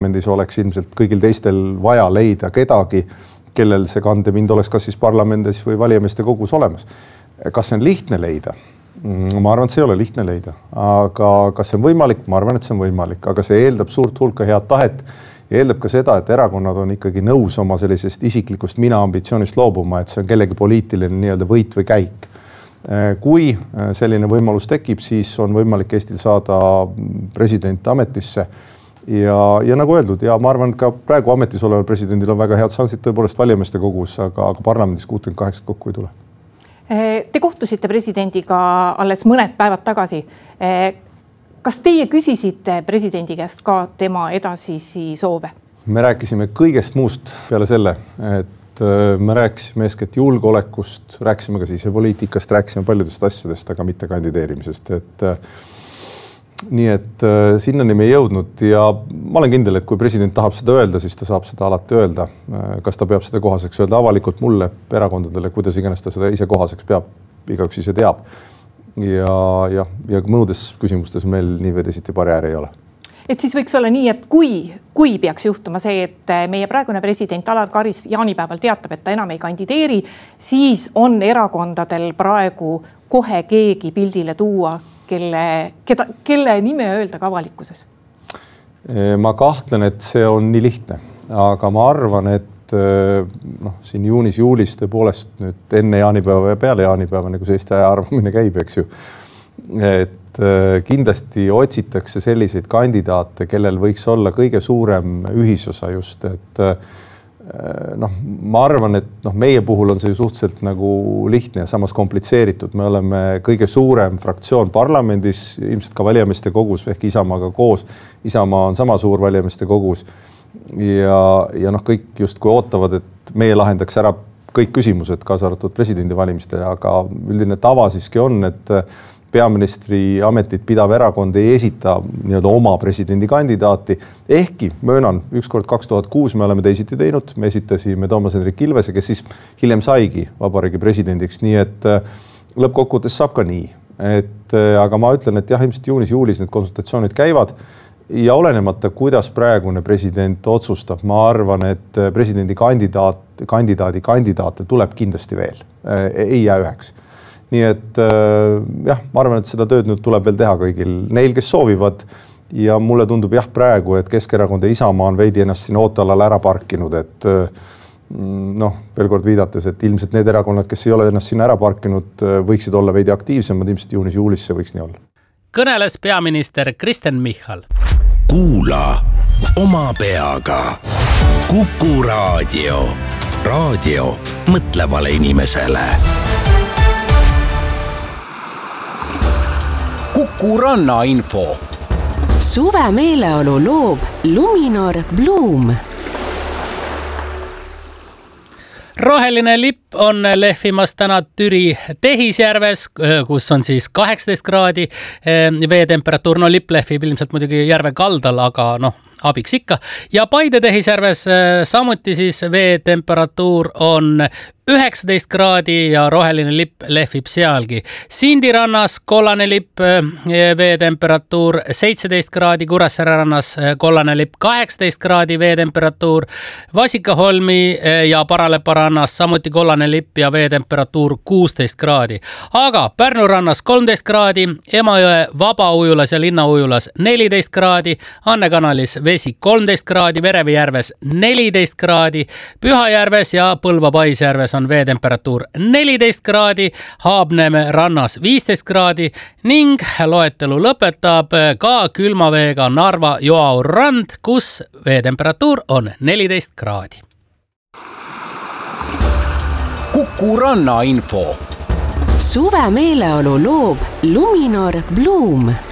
Parlamendis oleks ilmselt kõigil teistel vaja leida kedagi, kellel see kandepind oleks kas siis parlamendis või valijameeste kogus olemas. Kas see on lihtne leida? Ma arvan, et see ei ole lihtne leida. Aga kas see on võimalik? Ma arvan, et see on võimalik. Aga see eeldab suurt hulka head tahet ja eeldab ka seda, et erakonnad on ikkagi nõus oma sellisest isiklikust mina-ambitsioonist loobuma, et see on kellegi poliitiline nii-öelda võit või käik. Kui selline võimalus tekib, siis on võimalik Eestil saada president ametisse. Ja nagu öeldud, ja ma arvan, et ka praegu ametis oleval presidendil on väga head šansid tõepoolest valijameeste kogus, aga parlamendis 68 kokku ei tule. Te kohtusite presidendiga alles mõned päevad tagasi. Kas teie küsisite presidendi käest ka tema edasisi soove? Me rääkisime kõigest muust peale selle, et me rääkisime eeskätt julgeolekust, rääkisime ka sisepoliitikast, rääkisime paljudest asjadest, aga mitte kandideerimisest. Nii et sinnani me ei jõudnud ja ma olen kindel, et kui president tahab seda öelda, siis ta saab seda alati öelda. Kas ta peab seda kohaseks öelda avalikult mulle, erakondadele, kuidas iganes ta seda ise kohaseks peab, igaüks ise teab. Ja mõnudes küsimustes meil nii või teisiti barjääri ei ole. Et siis võiks olla nii, et kui peaks juhtuma see, et meie praegune president Alar Karis jaanipäeval teatab, et ta enam ei kandideeri, siis on erakondadel praegu kohe keegi pildile tuua, kelle nime öelda ka avalikkuses? Ma kahtlen, et see on nii lihtne, aga ma arvan, et siin juunis-juulis tõepoolest nüüd enne jaanipäeva ja peale jaanipäeva, nagu see Eesti aja arvamine käib, eks ju, et kindlasti otsitakse selliseid kandidaate, kellel võiks olla kõige suurem ühisosa just, et ma arvan, et meie puhul on see suhteliselt nagu lihtne ja samas komplitseeritud. Me oleme kõige suurem fraktsioon parlamendis, ilmselt ka valijameeste kogus, ehk Isamaaga koos. Isamaa on sama suur valijameeste kogus ja kõik just kui ootavad, et meie lahendaks ära kõik küsimused, kaasa arvatud presidendi valimiste, aga üldine tava siiski on, et peaministri ametit pidav erakond ei esita nii-öelda oma presidendi kandidaati. Ehkki möönan, ükskord 2006 me oleme teisiti teinud, me esitasime Toomas Hendrik Ilvese, kes siis hiljem saigi vabariigi presidendiks, nii et lõppkokkuvõttes saab ka nii. Aga ma ütlen, et jah, ilmselt juunis-juulis need konsultatsioonid käivad ja olenemata, kuidas praegune president otsustab, ma arvan, et presidendi kandidaate tuleb kindlasti veel, ei jää üheks. Nii et jah, ma arvan, et seda tööd nüüd tuleb veel teha kõigil neil, kes soovivad ja mulle tundub jah praegu, et Keskerakond ja Isamaa on veidi ennast siin ootealal ära parkinud, et veel kord viidates, et ilmselt need erakonnad, kes ei ole ennast siin ära parkinud, võiksid olla veidi aktiivsemad, ilmselt juunis-juulis see võiks nii olla. Kõneles peaminister Kristen Michal. Kuula oma peaga. Kuku raadio. Raadio mõtlevale inimesele. Kuku Ranna. Info. Suve meeleolu loob Luminor Bloom. Roheline lipp on lehvimas täna Türi Tehisjärves, kus on siis 18 kraadi veetemperatuur. No lipp lehvib ilmselt muidugi järve kaldal, aga abiks ikka. Ja Paide Tehisjärves samuti siis veetemperatuur on 19 kraadi ja roheline lipp lehvib sealgi. Sindi rannas kollane lipp, veetemperatuur 17 kraadi, Kuressaare rannas kollane lipp 18 kraadi veetemperatuur, Vasikaholmi ja Paralepa rannas samuti kollane lipp ja veetemperatuur 16 kraadi. Aga Pärnu rannas 13 kraadi, Emajõe Vabaujulas ja Linnaujulas 14 kraadi, Annekanalis vesi 13 kraadi, Verevijärves 14 kraadi, Pühajärves ja Põlva-Paisjärves on veetemperatuur 14 kraadi, Haabneeme rannas 15 kraadi ning loetelu lõpetab ka külmaveega Narva Joau rand, kus veetemperatuur on 14 kraadi. Kuku Ranna info. Suve meeleolu loob Luminor Bloom.